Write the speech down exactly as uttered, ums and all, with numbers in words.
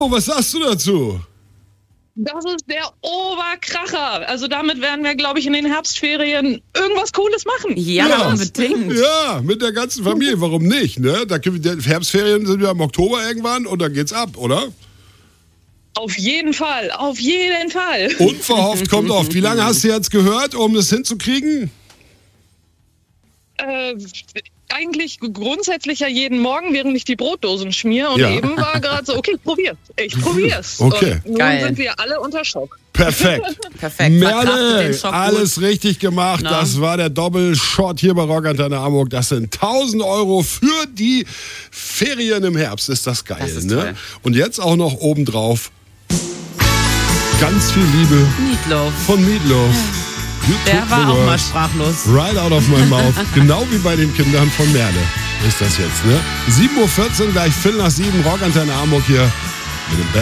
Oh, was sagst du dazu? Das ist der Oberkracher. Also damit werden wir, glaube ich, in den Herbstferien irgendwas Cooles machen. Ja, Ja. unbedingt. Ja, mit der ganzen Familie. Warum nicht? Ne? Da, die Herbstferien sind ja im Oktober irgendwann und dann geht's ab, oder? Auf jeden Fall, auf jeden Fall. Unverhofft kommt oft. Wie lange hast du jetzt gehört, um das hinzukriegen? Äh, eigentlich grundsätzlich ja jeden Morgen, während ich die Brotdosen schmiere. Und Ja. eben war gerade so, okay, ich probier's. Ich probier's. Okay. Und nun Geil. sind wir alle unter Schock. Perfekt. Perfekt. Verkraftet Merle, den Schock alles richtig gemacht. Na? Das war der Doppelshot hier bei Rockantenne Hamburg. Das sind tausend Euro für die Ferien im Herbst. Ist das geil, Das ist ne? toll. Und jetzt auch noch obendrauf ganz viel Liebe gut. Meatloaf. von Meatloaf. You Der took war the auch mal words sprachlos. right out of my mouth. Genau wie bei den Kindern von Merle ist das jetzt, ne? sieben Uhr vierzehn, gleich Viertel nach sieben, Rockantenne Hamburg hier mit dem besten